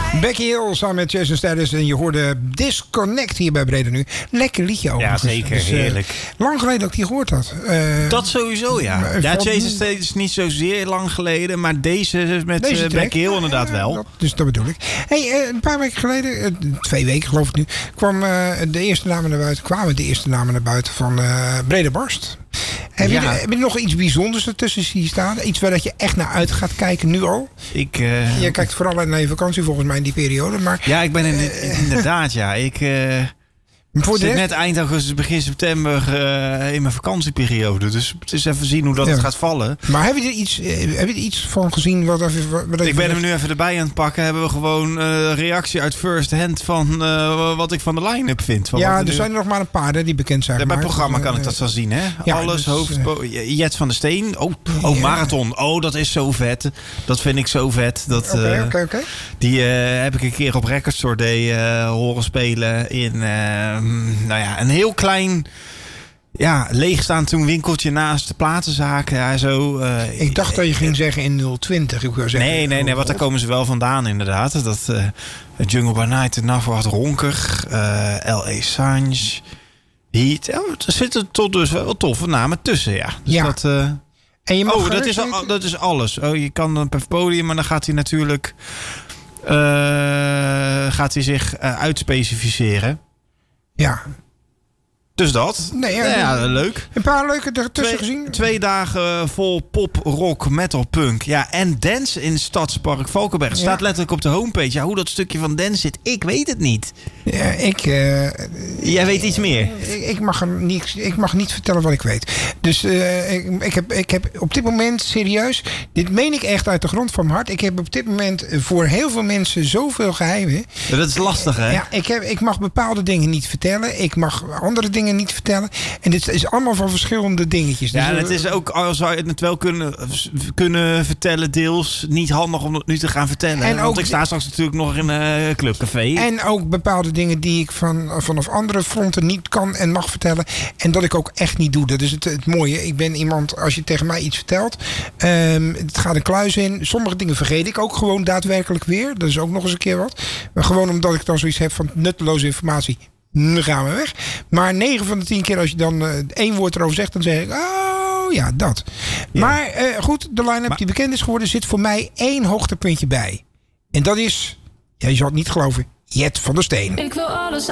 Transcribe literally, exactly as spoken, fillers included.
Becky Hill samen met Jason Statham. En je hoorde Disconnect hier bij Breda Nu. Lekker liedje ook. Ja, zeker. Dus, uh, heerlijk. Lang geleden dat ik die gehoord had. Uh, dat sowieso, ja. Uh, ja, Jason Statham is niet zozeer lang geleden. Maar deze met deze uh, Becky Hill inderdaad wel. Uh, dat, dus dat bedoel ik. Hey, uh, een paar weken geleden, uh, twee weken geloof ik nu, kwam uh, de eerste namen naar buiten, kwamen de eerste namen naar buiten van uh, Breda Barst. Heb, ja. je, heb je nog iets bijzonders ertussen zien staan? Iets waar dat je echt naar uit gaat kijken nu al? Ik, uh, je kijkt vooral naar je vakantie volgens mij in die periode. Maar, ja, ik ben in, uh, inderdaad, ja. Ik uh, zit rest... net eind augustus, begin september uh, in mijn vakantieperiode. Dus het is even zien hoe dat ja. het gaat vallen. Maar heb je er iets, uh, heb je er iets van gezien? Wat, wat, wat ik ben hem nu even erbij aan het pakken. Hebben we gewoon uh, reactie uit first hand van uh, wat ik van de line-up vind. Van ja, er nu... zijn er nog maar een paar hè, die bekend zijn. Ja, bij het programma kan ik dat zo zien, hè? Ja, alles, dus, hoofd, uh, Jet van der Steen. Oh, oh ja. Marathon. Oh, dat is zo vet. Dat vind ik zo vet. Oké, uh, oké, oké. Die uh, heb ik een keer op Record Store Day uh, horen spelen in, uh, nou ja, een heel klein, ja, leegstaand toen winkeltje naast de platenzaak. Ja, zo, uh, ik dacht dat je ging zeggen in nul twintig. Ik wil zeggen, nee, nee, nee, want daar komen ze wel vandaan inderdaad. Dat uh, Jungle by Night, de Navarre Ronker, uh, L A Sange, Heat. Ja, er zitten tot dus wel toffe namen tussen, ja. Dus ja. Dat, uh, en je mag oh, dat is, al, dat is alles. Oh, je kan dan per podium, maar dan gaat hij natuurlijk uh, gaat hij zich uh, uitspecificeren. Ja. Dus dat. Nee, ja, ja, leuk. Een paar leuke ertussen twee, gezien. Twee dagen vol pop, rock, metal, punk. Ja, en dance in Stadspark Valkenberg. Het staat ja. letterlijk op de homepage. Ja, hoe dat stukje van dance zit, ik weet het niet. Ja, ik... Uh, Jij weet iets meer. Ik, ik, mag niet, ik mag niet vertellen wat ik weet. Dus uh, ik, ik, heb, ik heb op dit moment, serieus, dit meen ik echt uit de grond van mijn hart. Ik heb op dit moment voor heel veel mensen zoveel geheimen. Ja, dat is lastig, hè? Ja, ik, heb, ik mag bepaalde dingen niet vertellen. Ik mag andere dingen niet vertellen. En dit is allemaal van verschillende dingetjes. Ja, dus, en het is ook, al zou je het wel kunnen, kunnen vertellen, deels niet handig om het nu te gaan vertellen. En want ook, ik sta straks natuurlijk nog in een clubcafé. En ook bepaalde dingen die ik van, vanaf andere fronten niet kan en mag vertellen. En dat ik ook echt niet doe. Dat is het, het mooie. Ik ben iemand, als je tegen mij iets vertelt, um, het gaat een kluis in. Sommige dingen vergeet ik ook gewoon daadwerkelijk weer. Dat is ook nog eens een keer wat. Maar gewoon omdat ik dan zoiets heb van nutteloze informatie. Nu gaan we weg. Maar negen van de tien keer als je dan uh, één woord erover zegt, dan zeg ik, oh ja, dat. Ja. Maar uh, goed, de line-up maar, die bekend is geworden, zit voor mij één hoogtepuntje bij. En dat is, ja, je zal het niet geloven, Jet van der Steen. Ik wil alles